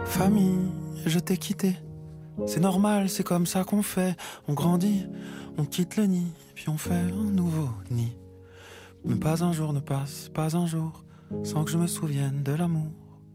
Famille, je t'ai quitté. C'est normal, c'est comme ça qu'on fait. On grandit, on quitte le nid, puis on fait un nouveau nid. Mais pas un jour ne passe, pas un jour, sans que je me souvienne de l'amour.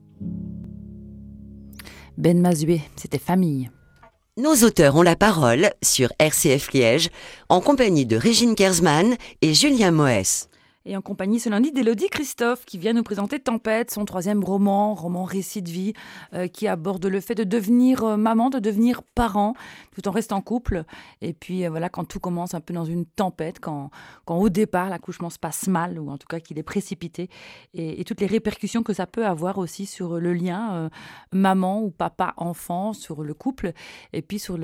Ben Mazué, c'était Famille. Nos auteurs ont la parole sur RCF Liège, en compagnie de Régine Kersman et Julien Moès. Et en compagnie ce lundi d'Élodie Christophe qui vient nous présenter Tempête, son troisième roman récit de vie, qui aborde le fait de devenir maman, de devenir parent, tout en restant en couple. Et puis voilà, quand tout commence un peu dans une tempête, quand au départ l'accouchement se passe mal, ou en tout cas qu'il est précipité, et toutes les répercussions que ça peut avoir aussi sur le lien maman ou papa-enfant, sur le couple, et puis sur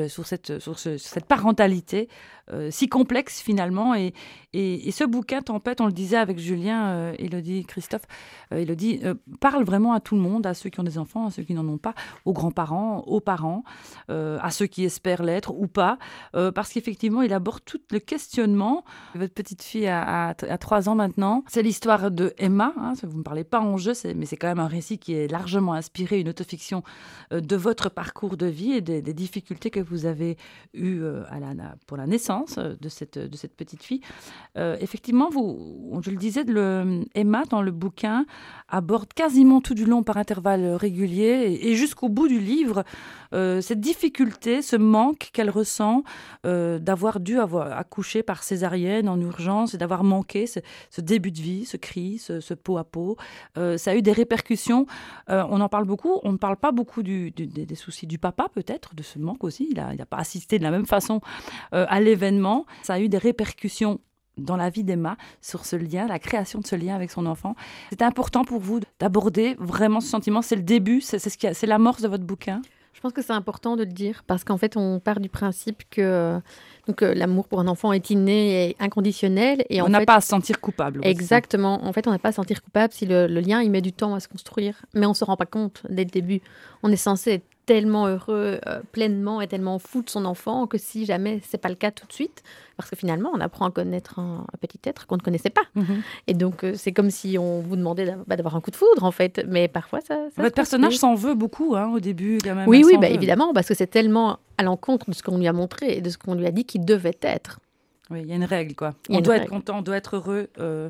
cette parentalité si complexe finalement. Et ce bouquin Tempête, on le disait avec Julien, Élodie, Christophe, Élodie parle vraiment à tout le monde, à ceux qui ont des enfants, à ceux qui n'en ont pas, aux grands-parents, aux parents, à ceux qui espèrent l'être ou pas, parce qu'effectivement, il aborde tout le questionnement. Votre petite fille a 3 ans maintenant. C'est l'histoire de Emma, hein, vous ne me parlez pas en jeu, mais c'est quand même un récit qui est largement inspiré, une autofiction de votre parcours de vie et des difficultés que vous avez eues pour la naissance de cette petite fille. Effectivement, je le disais, Emma, dans le bouquin, aborde quasiment tout du long par intervalles réguliers et jusqu'au bout du livre, cette difficulté, ce manque qu'elle ressent d'avoir dû accoucher par césarienne en urgence et d'avoir manqué ce début de vie, ce cri, ce pot à pot. Ça a eu des répercussions. On en parle beaucoup. On ne parle pas beaucoup des soucis du papa, peut-être, de ce manque aussi. Il n'a pas assisté de la même façon à l'événement. Ça a eu des répercussions dans la vie d'Emma, sur ce lien, la création de ce lien avec son enfant. C'est important pour vous d'aborder vraiment ce sentiment. C'est le début, c'est l'amorce de votre bouquin. Je pense que c'est important de le dire parce qu'en fait, on part du principe que l'amour pour un enfant est inné et inconditionnel. Et on n'a pas à se sentir coupable. Exactement. En fait, on n'a pas à se sentir coupable si le lien, il met du temps à se construire. Mais on ne se rend pas compte dès le début. On est censé être tellement heureux pleinement et tellement fou de son enfant que si jamais c'est pas le cas tout de suite, parce que finalement on apprend à connaître un petit être qu'on ne connaissait pas. Et donc c'est comme si on vous demandait d'avoir un coup de foudre en fait, mais parfois ça votre personnage s'en veut beaucoup au début quand même. Oui, évidemment, parce que c'est tellement à l'encontre de ce qu'on lui a montré et de ce qu'on lui a dit qu'il devait être. Oui, il y a une règle quoi. On doit être content, on doit être heureux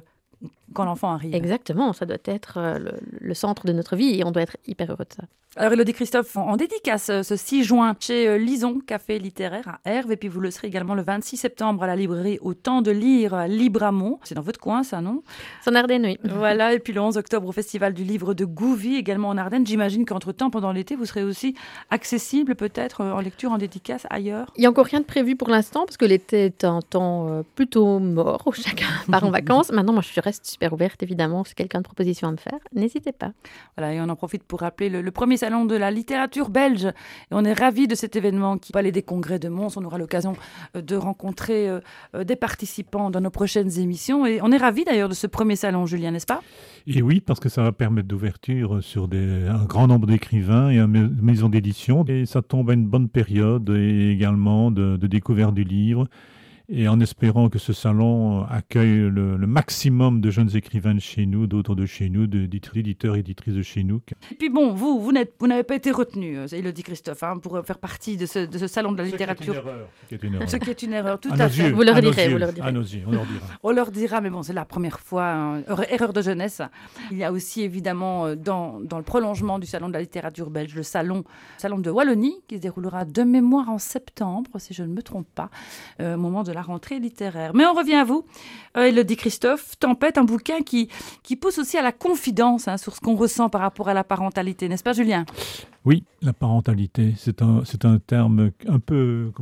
quand l'enfant arrive. Exactement, ça doit être le centre de notre vie et on doit être hyper heureux de ça. Alors Élodie Christophe, en dédicace ce 6 juin chez Lison, café littéraire à Herve, et puis vous le serez également le 26 septembre à la librairie Au Temps de Lire à Libramont. C'est dans votre coin ça, non? C'est en Ardennes, oui. Voilà, et puis le 11 octobre au Festival du Livre de Gouvy, également en Ardennes. J'imagine qu'entre-temps, pendant l'été, vous serez aussi accessible peut-être en lecture, en dédicace ailleurs. Il n'y a encore rien de prévu pour l'instant, parce que l'été est un temps plutôt mort, où chacun part en vacances. Maintenant, moi, je reste super ouverte, évidemment. Si quelqu'un a une proposition à me faire, n'hésitez pas. Voilà, et on en profite pour rappeler le premier salon de la littérature belge. Et on est ravis de cet événement qui Palais des Congrès de Mons. On aura l'occasion de rencontrer des participants dans nos prochaines émissions. Et on est ravis d'ailleurs de ce premier salon, Julien, n'est-ce pas? Et oui, parce que ça va permettre d'ouverture sur un grand nombre d'écrivains et une maison d'édition. Et ça tombe à une bonne période et également de découverte du livre. Et en espérant que ce salon accueille le maximum de jeunes écrivains de chez nous, d'autres de chez nous, d'éditeurs et éditrices de chez nous. Et puis bon, vous n'avez pas été retenu, Élodie Christophe, pour faire partie de ce salon de la littérature. Ce qui est une erreur. Ce qui est une erreur, tout à fait. Vous leur direz. À nos yeux, on leur dira. On leur dira, mais bon, c'est la première fois, erreur de jeunesse. Il y a aussi évidemment dans le prolongement du salon de la littérature belge, le salon de Wallonie, qui se déroulera de mémoire en septembre, si je ne me trompe pas, au moment de la rentrée littéraire. Mais on revient à vous, Élodie Christophe. Tempête, un bouquin qui pousse aussi à la confidence sur ce qu'on ressent par rapport à la parentalité, n'est-ce pas Julien? Oui, la parentalité, c'est un terme un peu,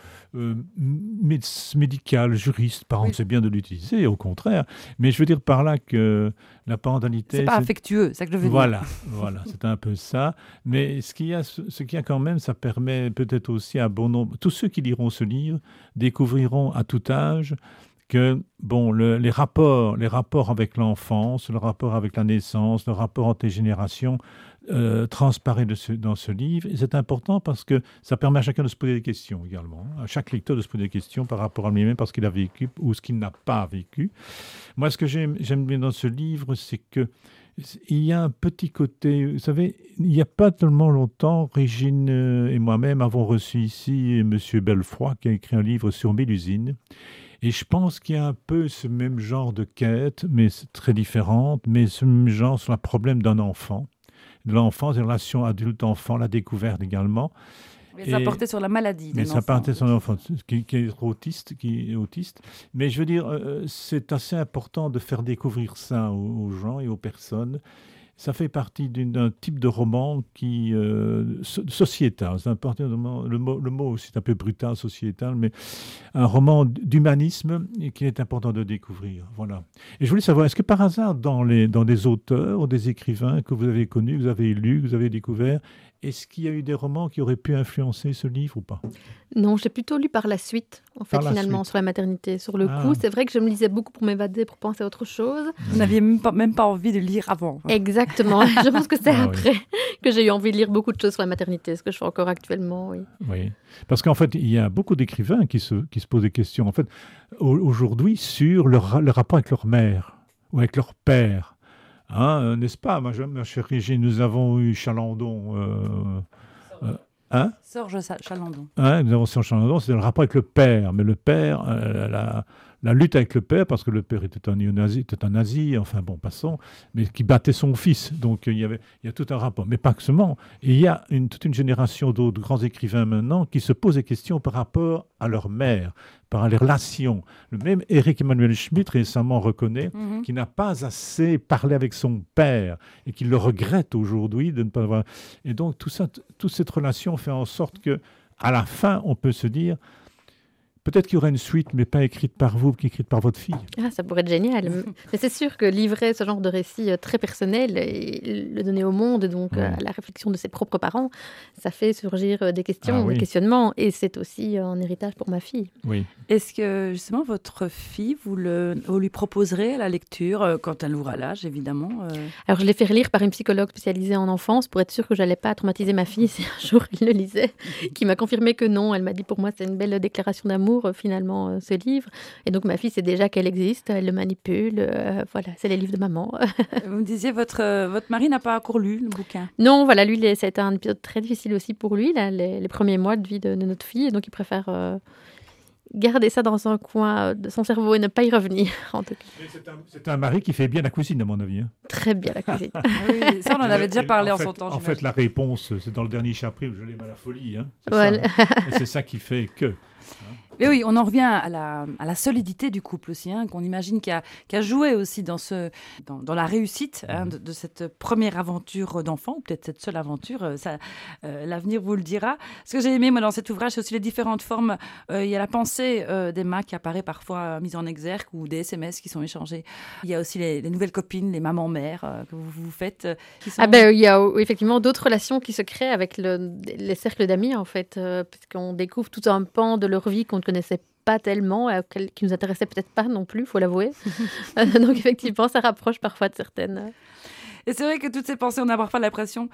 médical, juriste, parent, c'est bien de l'utiliser, au contraire. Mais je veux dire par là que la parentalité... C'est pas affectueux, c'est ça que je veux dire. Voilà, c'est un peu ça. Mais ce qu'il y a quand même, ça permet peut-être aussi à bon nombre... Tous ceux qui liront ce livre découvriront à tout âge que les rapports avec l'enfance, le rapport avec la naissance, le rapport entre les générations transparaît dans ce livre. Et c'est important parce que ça permet à chacun de se poser des questions également, à chaque lecteur de se poser des questions par rapport à lui-même, parce qu'il a vécu ou ce qu'il n'a pas vécu. Moi, ce que j'aime bien dans ce livre, c'est que il y a un petit côté, vous savez, il n'y a pas tellement longtemps, Régine et moi-même avons reçu ici M. Belfroy qui a écrit un livre sur Mélusine. Et je pense qu'il y a un peu ce même genre de quête, mais c'est très différente, mais ce même genre sur le problème d'un enfant, de l'enfance, des relations adulte-enfant, la découverte également. Mais ça portait sur la maladie d'un Mais ça enfant. portait sur l'enfant qui est autiste. Mais je veux dire, c'est assez important de faire découvrir ça aux gens et aux personnes. Ça fait partie d'un type de roman qui sociétal. C'est important, le mot aussi est un peu brutal, sociétal, mais un roman d'humanisme et qu'il est important de découvrir. Voilà. Et je voulais savoir, est-ce que par hasard, dans des auteurs ou des écrivains que vous avez connus, que vous avez lus, que vous avez découverts, est-ce qu'il y a eu des romans qui auraient pu influencer ce livre ou pas? Non, j'ai plutôt lu par la suite, en fait, finalement, sur la maternité. Sur le coup, c'est vrai que je me lisais beaucoup pour m'évader, pour penser à autre chose. Vous n'aviez même pas envie de lire avant. Exactement. Je pense que c'est après que j'ai eu envie de lire beaucoup de choses sur la maternité, ce que je fais encore actuellement, oui. Oui, parce qu'en fait, il y a beaucoup d'écrivains qui se posent des questions, en fait, aujourd'hui, sur le rapport avec leur mère ou avec leur père. Hein, n'est-ce pas, ma chère Régine, nous avons eu Chalandon. Sorge Chalandon. Nous avons Sorge Chalandon, c'est le rapport avec le père. Mais le père, la lutte avec le père, parce que le père était un néo-nazi, était un nazi, enfin bon, passons, mais qui battait son fils. Donc il y a tout un rapport. Mais pas que seulement. Et il y a toute une génération d'autres grands écrivains maintenant qui se posent des questions par rapport à leur mère, par les relations. Le même Éric Emmanuel Schmitt récemment reconnaît qu'il n'a pas assez parlé avec son père et qu'il le regrette aujourd'hui de ne pas avoir. Et donc toute cette relation fait en sorte que, à la fin, on peut se dire peut-être qu'il y aura une suite, mais pas écrite par vous, écrite par votre fille. Ah, ça pourrait être génial. Mais c'est sûr que livrer ce genre de récit très personnel et le donner au monde, donc à la réflexion de ses propres parents, ça fait surgir des questions, des questionnements. Et c'est aussi un héritage pour ma fille. Oui. Est-ce que, justement, votre fille, vous lui proposerez à la lecture, quand elle aura l'âge, évidemment Alors, je l'ai fait relire par une psychologue spécialisée en enfance pour être sûre que je n'allais pas traumatiser ma fille si un jour elle le lisait, qui m'a confirmé que non. Elle m'a dit, pour moi, c'est une belle déclaration d'amour, finalement, ce livre. Et donc, ma fille sait déjà qu'elle existe, elle le manipule. Voilà, c'est les livres de maman. Vous me disiez, votre mari n'a pas encore lu le bouquin? Non, voilà, lui, ça a été un épisode très difficile aussi pour lui, là, les premiers mois de vie de notre fille. Et donc, il préfère garder ça dans un coin de son cerveau et ne pas y revenir, en tout cas. Mais c'est un mari qui fait bien la cuisine, à mon avis. Hein. Très bien, la cuisine. Oui, ça, on en avait déjà parlé en son temps. En fait, la réponse, c'est dans le dernier chapitre, je l'aime à la folie. Hein. C'est voilà. ça, hein. Et c'est ça qui fait que... Mais oui, on en revient à la solidité du couple aussi, hein, qu'on imagine qui a joué aussi dans la réussite de cette première aventure d'enfant, ou peut-être cette seule aventure. L'avenir vous le dira. Ce que j'ai aimé, moi, dans cet ouvrage, c'est aussi les différentes formes. Il y a la pensée d'Emma qui apparaît parfois mise en exergue, ou des SMS qui sont échangés. Il y a aussi les nouvelles copines, les mamans-mères que vous faites. Il y a effectivement d'autres relations qui se créent avec les cercles d'amis, en fait, puisqu'on découvre tout un pan de leur vie qu'on ne connaissait pas tellement, qui nous intéressait peut-être pas non plus, il faut l'avouer. Donc effectivement, ça rapproche parfois de certaines... Et c'est vrai que toutes ces pensées, on a parfois l'impression...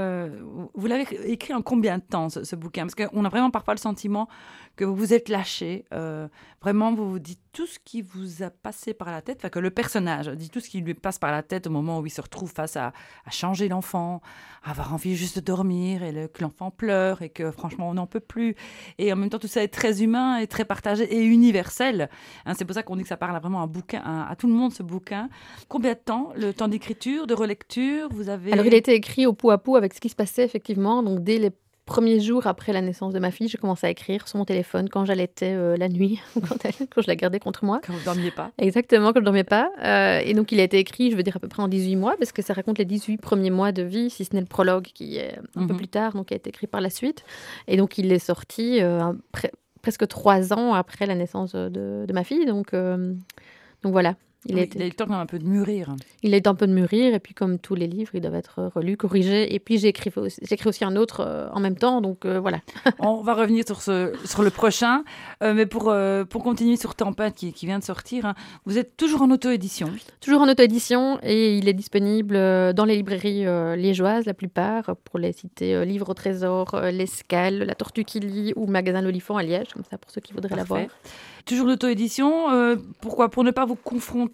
vous l'avez écrit en combien de temps, ce bouquin? Parce qu'on a vraiment parfois le sentiment que vous vous êtes lâché. Vraiment, vous vous dites tout ce qui vous a passé par la tête, enfin que le personnage dit tout ce qui lui passe par la tête au moment où il se retrouve face à changer l'enfant, à avoir envie juste de dormir, et que l'enfant pleure, et que franchement, on n'en peut plus. Et en même temps, tout ça est très humain, et très partagé, et universel. Hein, c'est pour ça qu'on dit que ça parle vraiment à tout le monde, ce bouquin. Combien de temps? Le temps d'écriture, de relecture, vous avez... Alors, il a été écrit au pot à pot avec ce qui se passait, effectivement. Donc, dès les premiers jours après la naissance de ma fille, j'ai commencé à écrire sur mon téléphone quand j'allaitais la nuit, quand je la gardais contre moi. Quand vous ne dormiez pas. Exactement, quand je ne dormais pas. Et donc, il a été écrit, je veux dire, à peu près en 18 mois, parce que ça raconte les 18 premiers mois de vie, si ce n'est le prologue qui est un peu plus tard, donc qui a été écrit par la suite. Et donc, il est sorti presque 3 ans après la naissance de ma fille. Donc voilà. Il a eu le temps quand même un peu de mûrir. Il a eu un peu de mûrir, et puis comme tous les livres, ils doivent être relus, corrigés. Et puis j'écris aussi un autre en même temps, donc voilà. On va revenir sur le prochain, mais pour continuer sur Tempête qui vient de sortir, hein, vous êtes toujours en auto-édition. Toujours en auto-édition, et il est disponible dans les librairies liégeoises, la plupart, pour les citer Livre au Trésor, L'Escale, La Tortue qui lit, ou Magasin l'Olifant à Liège, comme ça pour ceux qui voudraient l'avoir. Toujours l'auto-édition, pourquoi? Pour ne pas vous confronter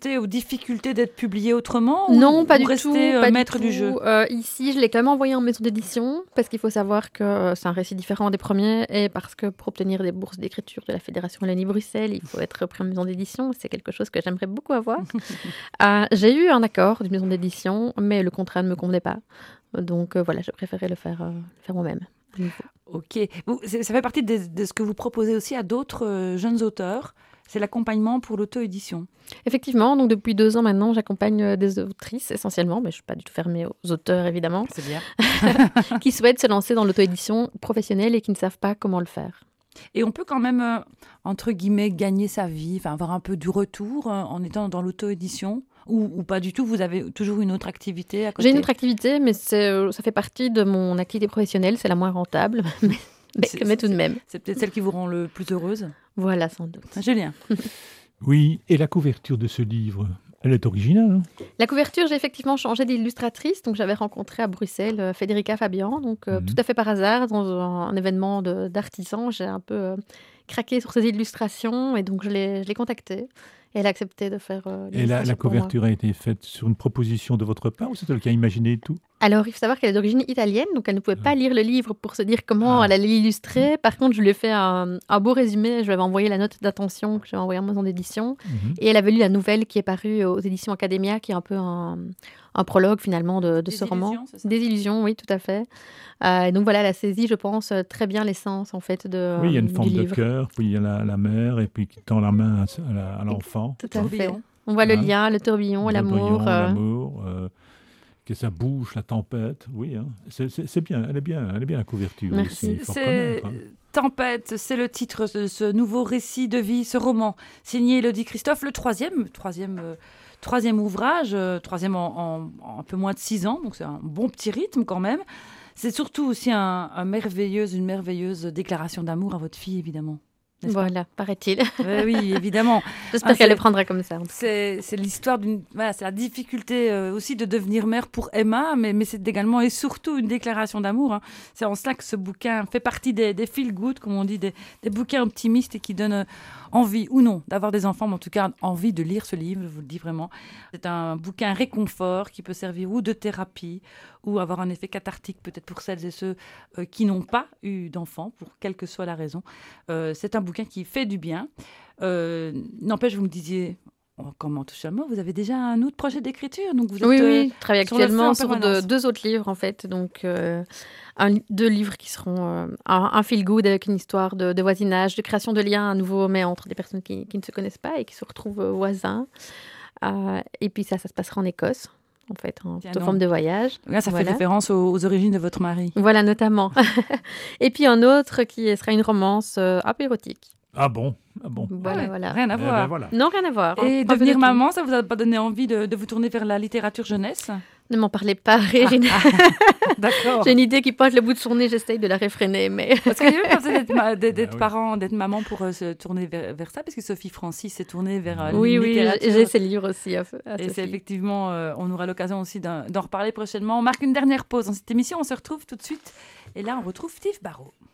confronté aux difficultés d'être publié autrement Non, pas ou du rester tout. Pas maître du du jeu? Ici, je l'ai quand même envoyé en maison d'édition parce qu'il faut savoir que c'est un récit différent des premiers et parce que pour obtenir des bourses d'écriture de la Fédération Wallonie-Bruxelles, il faut être repris en maison d'édition. C'est quelque chose que j'aimerais beaucoup avoir. J'ai eu un accord d'une maison d'édition, mais le contrat ne me convenait pas. Donc voilà, je préférais le faire moi-même. Ok. Ça fait partie de ce que vous proposez aussi à d'autres jeunes auteurs. C'est l'accompagnement pour l'auto-édition. Effectivement, donc depuis 2 ans maintenant, j'accompagne des autrices essentiellement, mais je ne suis pas du tout fermée aux auteurs évidemment, C'est bien. qui souhaitent se lancer dans l'auto-édition professionnelle et qui ne savent pas comment le faire. Et on peut quand même, entre guillemets, gagner sa vie, avoir un peu du retour en étant dans l'auto-édition ou pas du tout, vous avez toujours une autre activité à côté? J'ai une autre activité, mais ça fait partie de mon activité professionnelle, c'est la moins rentable, mais tout de même. C'est peut-être celle qui vous rend le plus heureuse? Voilà, sans doute. Julien. Oui, et la couverture de ce livre, elle est originale. Hein. La couverture, j'ai effectivement changé d'illustratrice. Donc, j'avais rencontré à Bruxelles Federica Fabian. Donc, tout à fait par hasard, dans un événement d'artisans, j'ai un peu craqué sur ses illustrations et donc je l'ai contactée. Et elle a accepté de faire Et la couverture a été faite sur une proposition de votre part ou c'est elle qui a imaginé tout? Alors, il faut savoir qu'elle est d'origine italienne, donc elle ne pouvait pas lire le livre pour se dire comment elle allait l'illustrer. Par contre, je lui ai fait un beau résumé. Je lui avais envoyé la note d'attention que j'avais envoyée en maison d'édition. Et elle avait lu la nouvelle qui est parue aux éditions Academia, qui est un peu un prologue finalement de ce roman. Des illusions, oui, tout à fait. Et donc voilà, elle a saisi, je pense, très bien l'essence en fait de Oui, il y a une du forme de livre. cœur, puis il y a la mère, et puis qui tend la main à l'enfant. Tout à fait. Tourbillon. On voit le Hein. lien, le tourbillon, Le l'amour. brillant, l'amour, que ça bouge, la tempête. Oui, hein. C'est bien, elle est bien la couverture. Merci. Aussi, il faut C'est reconnaître, hein. Tempête, c'est le titre de ce nouveau récit de vie, ce roman signé Élodie Christophe, le troisième ouvrage, troisième en un peu moins de 6 ans, donc c'est un bon petit rythme quand même. C'est surtout aussi une merveilleuse déclaration d'amour à votre fille, évidemment. n'est-ce pas? Voilà, paraît-il. Oui, évidemment. J'espère qu'elle le prendra comme ça. C'est l'histoire c'est la difficulté aussi de devenir mère pour Emma, mais c'est également et surtout une déclaration d'amour. Hein. C'est en cela que ce bouquin fait partie des feel good, comme on dit, des bouquins optimistes et qui donnent envie ou non d'avoir des enfants, mais en tout cas envie de lire ce livre, je vous le dis vraiment. C'est un bouquin réconfort qui peut servir ou de thérapie ou avoir un effet cathartique peut-être pour celles et ceux qui n'ont pas eu d'enfants, pour quelle que soit la raison. C'est un bouquin qui fait du bien. N'empêche, vous me disiez, comment touche à mot, vous avez déjà un autre projet d'écriture, donc vous êtes, Oui, je travaille sur le feu actuellement en sur permanence. 2 autres livres en fait. Donc 2 livres qui seront un feel good avec une histoire de voisinage, de création de liens à nouveau, mais entre des personnes qui ne se connaissent pas et qui se retrouvent voisins. Et puis ça se passera en Écosse. En fait, en forme de voyage. Là, ça fait référence aux origines de votre mari. Voilà, notamment. Et puis un autre qui sera une romance un peu érotique. Ah bon. Voilà. Rien à voir. Voilà. Non, rien à voir. Et Pas devenir du tout. maman, ça vous a pas donné envie de vous tourner vers la littérature jeunesse? Ne m'en parlez pas, Régine. D'accord. J'ai une idée qui pointe le bout de son nez, j'essaye de la réfréner, mais... Parce qu'il y a eu d'être oui. parent, d'être maman pour se tourner vers ça, parce que Sophie Francis s'est tournée vers Oui, littérature. j'ai ces livres aussi. À Et Sophie. c'est effectivement, on aura l'occasion aussi d'en reparler prochainement. On marque une dernière pause dans cette émission, on se retrouve tout de suite. Et là, on retrouve Steve Barrault.